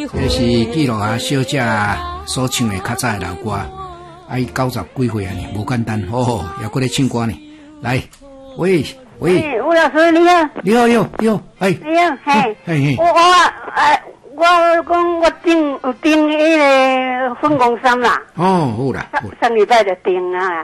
这是记录下小姐所唱的较早的老歌，伊90几岁啊呢，无简单，好，也过来唱歌呢。来，喂， 吴老师你好。 你好，你好，哎， 你好，嘿， 嘿， 我讲我订迄个粉红衫啦。 哦，好啦， 上礼拜就订啊，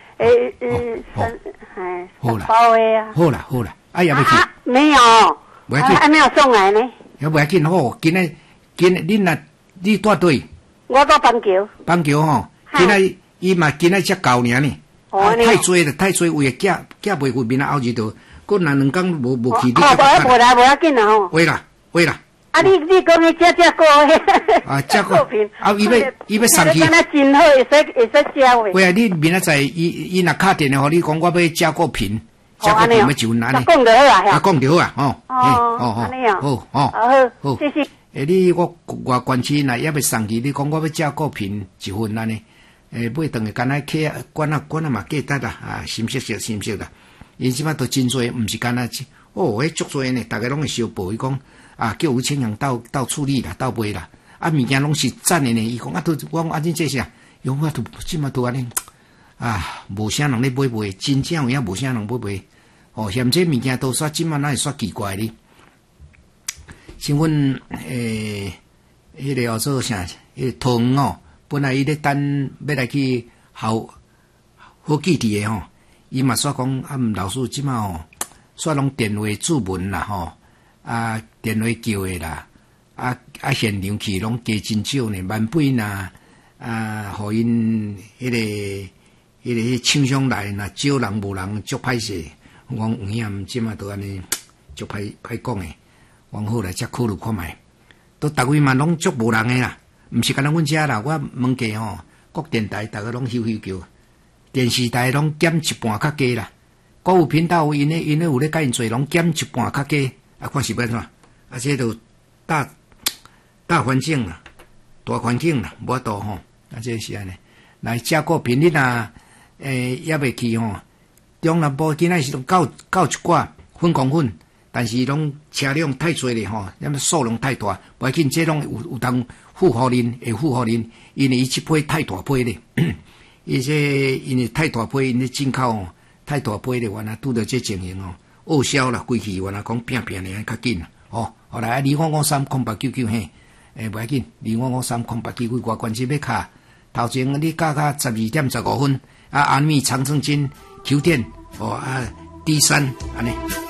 好啦， 包的啊。 好啦，哎呀，要去？ 没有，还没有送来呢。 也不要紧吼，今日恁若你带队？ 我到板桥。 板桥吼，今日伊嘛今日才到尔呢。太多了，太多位寄袂过，明仔后日就，过两天无去。 无要紧啦吼。 会啦。 啊，你讲的这个啊，这个啊，伊要送去。 敢若真好，会使写话。 喂啊，你明仔载伊若打电话，你讲我要加个品，加个品要就安尼。 讲就好啊， 啊，讲就好啊， 安尼啊， 好， 谢谢。 你我关心啦，要送去，你讲我要加个品一份安尼。买顿个干那客管啊嘛价值啦，啊，心色啦。伊即摆都真多，毋是干那迄足多呢，大家拢会相报。伊讲啊，叫吴清阳到处理啦，到卖啦。啊，物件拢是赞的呢。伊讲啊，都我讲啊，真这啥？伊讲啊，都即摆都安尼啊，无啥人咧买，真正有影无啥人买。哦，嫌这物件都煞即摆哪会煞奇怪哩？像阮迄个做啥？迄汤哦。本来伊咧等要来去好记伫诶吼，伊嘛煞讲啊，老师即马吼，煞拢电话注文啦吼，啊电话叫诶啦，啊现场去拢加真少呢，18,000呐，啊，互因迄厂商来，若少人无人足歹势。我讲有影，即马都安尼足歹讲诶，往后来则考虑看卖，都逐位嘛拢足无人诶啦。毋是干那阮遮啦，我问过吼，各电台逐个拢咻叫，电视台拢减一半较低啦，国有频道因咧有咧甲因做，拢减一半较低，啊，看是要怎？啊，这都大环境啦，大环境啦，无多吼，啊，这是安尼。来加个频率啊，也未去吼，中南部今仔是到一寡粉公粉，但是拢车辆太多咧吼，因为数量太大，无要紧，这拢有当。负荷恁，因为伊即批太大批咧，因为太大批，因咧进口哦，太大批咧，原来拄到这情形哦，恶销啦，过去原来讲拼咧较紧啦，哦，后来25530899嘿，无要紧，25530899我关系要卡，头前你加12:15啊，安米长城金秋店哦啊，D3安尼。